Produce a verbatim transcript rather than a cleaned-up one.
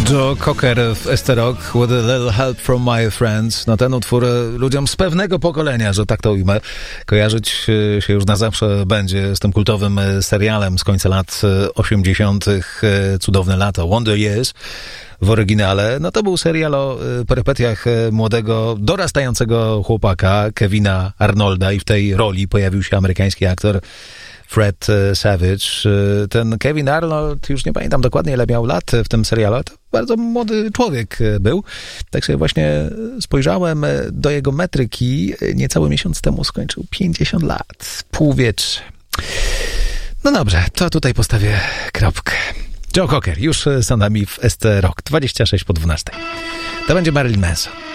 Joe Cocker w Esterok with a little help from my friends. No ten utwór ludziom z pewnego pokolenia, że tak to ujmę, kojarzyć się już na zawsze będzie z tym kultowym serialem z końca lat osiemdziesiątych. Cudowne lata, Wonder Years w oryginale. No to był serial o perypetiach młodego, dorastającego chłopaka Kevina Arnolda i w tej roli pojawił się amerykański aktor Fred Savage. Ten Kevin Arnold, już nie pamiętam dokładnie ile miał lat w tym serialu, to bardzo młody człowiek był. Tak sobie właśnie spojrzałem do jego metryki. Niecały miesiąc temu skończył pięćdziesiąt lat. Półwietrze. No dobrze, to tutaj postawię kropkę. Joe Cocker już za nami w S T Rock. dwadzieścia sześć po dwunastej. To będzie Marilyn Manson.